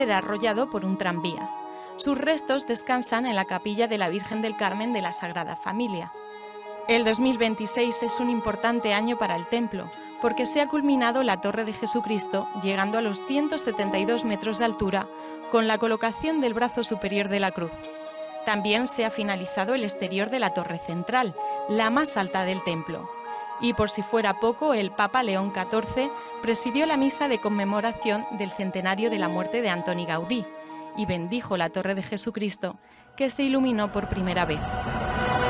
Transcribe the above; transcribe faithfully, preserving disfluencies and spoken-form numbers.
ser arrollado por un tranvía. Sus restos descansan en la capilla de la Virgen del Carmen de la Sagrada Familia. El dos mil veintiséis es un importante año para el templo, porque se ha culminado la Torre de Jesucristo, llegando a los ciento setenta y dos metros de altura, con la colocación del brazo superior de la cruz. También se ha finalizado el exterior de la torre central, la más alta del templo. Y por si fuera poco, el Papa León catorce presidió la misa de conmemoración del centenario de la muerte de Antoni Gaudí y bendijo la Torre de Jesucristo, que se iluminó por primera vez.